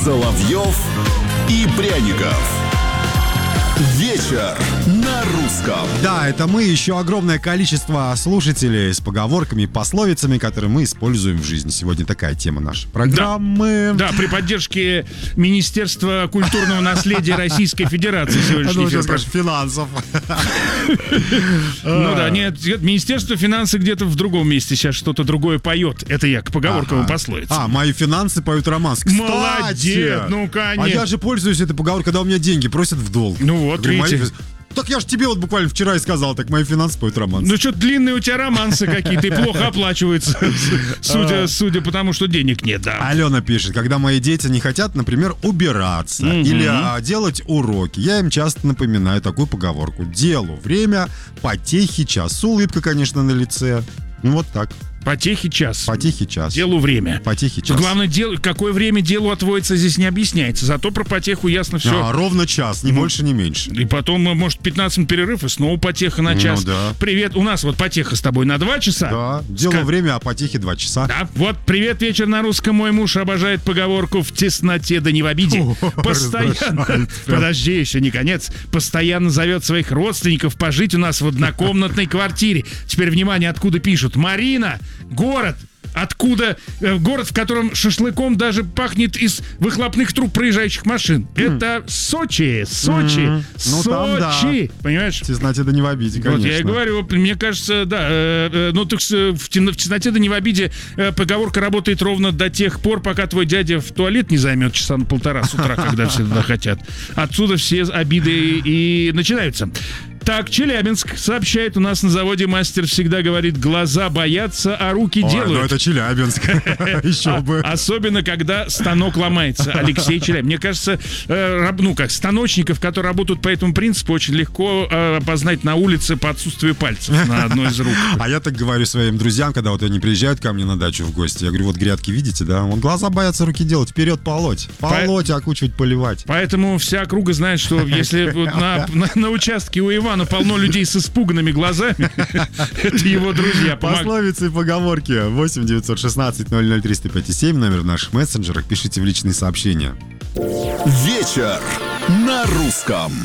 Соловьев и Пряников. Вечер на русском. Да, это мы, еще огромное количество слушателей с поговорками и пословицами, которые мы используем в жизни. Сегодня такая тема нашей программы. Да, при поддержке Министерства культурного наследия Российской Федерации сегодняшний эфир. Финансов. Ну да, нет, Министерство финансов где-то в другом месте сейчас что-то другое поет. Это я к поговоркам и пословицам. Мои финансы поют романс. Кстати, Молодец, ну конечно. А я же пользуюсь этой поговоркой, когда у меня деньги просят в долг. Ну вот, видите. Так я же тебе вот буквально вчера и сказал, так мои финансы поют романс. Ну что, длинные у тебя романсы какие-то, и плохо оплачиваются, судя по тому, что денег нет, да. Алена пишет, когда мои дети не хотят, например, убираться или делать уроки, я им часто напоминаю такую поговорку. Делу время, потехи час. Улыбка, конечно, на лице. Ну вот так. Потехи час. Потехи час. Делу время. Потехи час. Главное, какое время делу отводится, здесь не объясняется. Зато про потеху ясно все. Ровно час, ни больше, ни меньше. И потом, может, 15 минут перерыв, и снова потеха на час. Ну, да. Привет, у нас вот потеха с тобой на 2 часа. Да, делу время, а потехи 2 часа. Да, вот, привет, вечер на русском. Мой муж обожает поговорку «в тесноте да не в обиде». Постоянно, подожди, еще не конец, постоянно зовет своих родственников пожить у нас в однокомнатной квартире. Теперь, внимание, откуда пишут. Марина, город, откуда город, в котором шашлыком даже пахнет из выхлопных труб проезжающих машин. Это Сочи. Сочи. Ну, там, да. Понимаешь? В тесноте да не в обиде, конечно. Вот я и говорю, мне кажется, да, ну так в тесноте да не в обиде поговорка работает ровно до тех пор, пока твой дядя в туалет не займет часа на полтора с утра, когда все туда хотят. Отсюда все обиды и начинаются. Так, Челябинск сообщает, у нас на заводе мастер всегда говорит, глаза боятся, а руки делают. Ну это Челябинск. Еще бы. Особенно, когда станок ломается. Алексей Челябинск. Мне кажется, станочников, которые работают по этому принципу, очень легко опознать на улице по отсутствию пальцев на одной из рук. А я так говорю своим друзьям, когда вот они приезжают ко мне на дачу в гости, я говорю, вот грядки видите, да? Вот глаза боятся, руки делать, вперед полоть. Полоть, окучивать, поливать. Поэтому вся округа знает, что если на участке у Ивана полно людей с испуганными глазами, это его друзья. Пословицы и поговорки. 8-916-00-305-7, номер в наших мессенджерах. Пишите в личные сообщения. Вечер на русском.